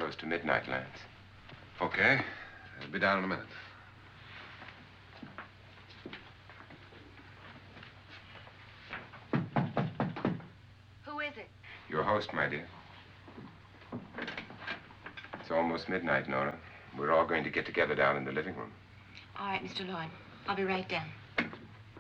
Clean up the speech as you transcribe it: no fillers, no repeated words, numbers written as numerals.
close to midnight, Lance. Okay. I'll be down in a minute. Who is it? Your host, my dear. It's almost midnight, Nora. We're all going to get together down in the living room. All right, Mr. Lloyd. I'll be right down.